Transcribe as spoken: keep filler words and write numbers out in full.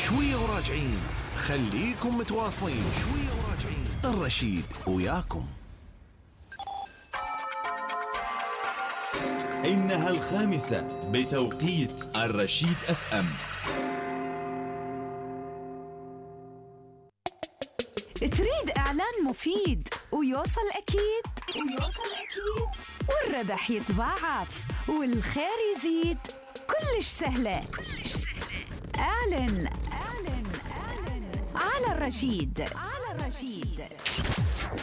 شوية وراجعين، خليكم متواصلين. شوية وراجعين، الرشيد وياكم. إنها الخامسة بتوقيت الرشيد اف ام. تريد إعلان مفيد ويوصل أكيد ويوصل أكيد والربح يتضاعف والخير يزيد؟ كلش سهلة كلش سهلة. اعلن اعلن اعلن على الرشيد على الرشيد.